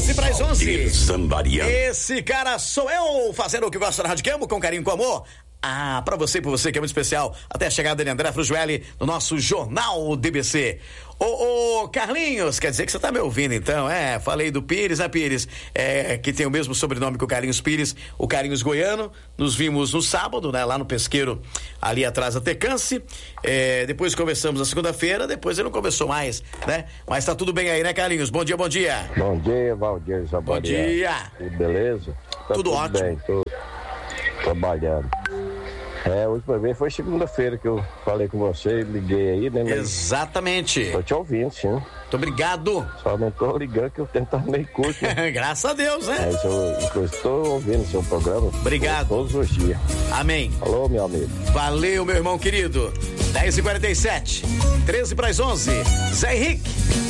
13:11. Zambarian. Esse cara sou eu, fazendo o que gosta na Rádio Campo, com carinho, com amor. Ah, pra você e por você que é muito especial, até a chegada de André Frujueli no nosso Jornal DBC. Ô, Carlinhos, quer dizer que você tá me ouvindo então, falei do Pires, né, Pires? Que tem o mesmo sobrenome que o Carlinhos Pires, o Carlinhos Goiano. Nos vimos no sábado, né, lá no pesqueiro, ali atrás da Tecance. Depois conversamos na segunda-feira, depois ele não conversou mais, né? Mas tá tudo bem aí, né, Carlinhos? Bom dia, bom dia. Bom dia, Valdir Zambarian. Bom dia. Tudo beleza? Tá tudo ótimo. Bem, tô trabalhando. A última vez foi segunda-feira que eu falei com você, liguei aí, né? Exatamente. Tô te ouvindo, sim. Muito obrigado. Só não tô ligando que o tempo tá meio curto, né? Graças a Deus, né? Mas eu estou ouvindo o seu programa. Obrigado. Todos os dias. Amém. Alô, meu amigo. Valeu, meu irmão querido. 10:47, 13:11. Zé Henrique.